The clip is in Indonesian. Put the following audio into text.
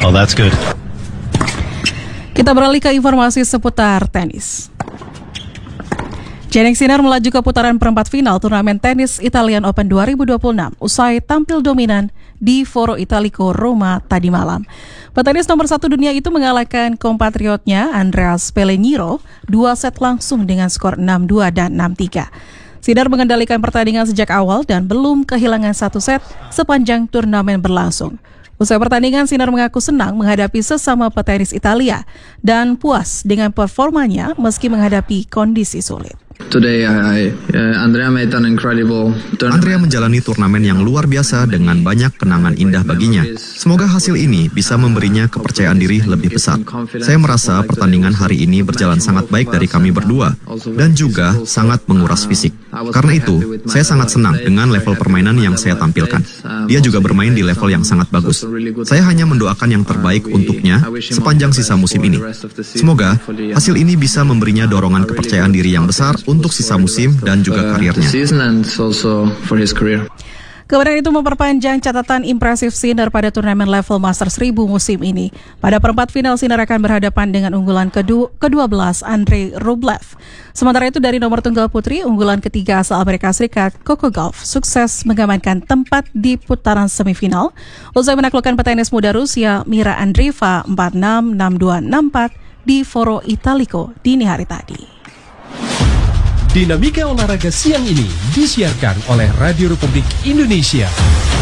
Oh, that's good. Kita beralih ke informasi seputar tenis. Jannik Sinner melaju ke putaran perempat final turnamen tenis Italian Open 2026 usai tampil dominan di Foro Italico Roma tadi malam. Petenis nomor 1 dunia itu mengalahkan kompatriotnya Andreas Pellegrino 2 set langsung dengan skor 6-2 dan 6-3. Sinner mengendalikan pertandingan sejak awal dan belum kehilangan 1 set sepanjang turnamen berlangsung. Usai pertandingan, Sinner mengaku senang menghadapi sesama petenis Italia dan puas dengan performanya meski menghadapi kondisi sulit. Today, Andrea menjalani turnamen yang luar biasa dengan banyak kenangan indah baginya. Semoga hasil ini bisa memberinya kepercayaan diri lebih besar. Saya merasa pertandingan hari ini berjalan sangat baik dari kami berdua dan juga sangat menguras fisik. Karena itu, saya sangat senang dengan level permainan yang saya tampilkan. Dia juga bermain di level yang sangat bagus. Saya hanya mendoakan yang terbaik untuknya sepanjang sisa musim ini. Semoga hasil ini bisa memberinya dorongan kepercayaan diri yang besar untuk sisa musim dan juga karirnya. Kemudian itu memperpanjang catatan impresif Sinner pada turnamen level Masters 1000 musim ini. Pada perempat final, Sinner akan berhadapan dengan unggulan ke-12 Andrei Rublev. Sementara itu dari nomor tunggal putri, unggulan ketiga asal Amerika Serikat Coco Gauff sukses mengamankan tempat di putaran semifinal usai menaklukkan petenis muda Rusia Mira Andreeva 4-6, 6-2, 6-4 di Foro Italico dini hari tadi. Dinamika olahraga siang ini disiarkan oleh Radio Republik Indonesia.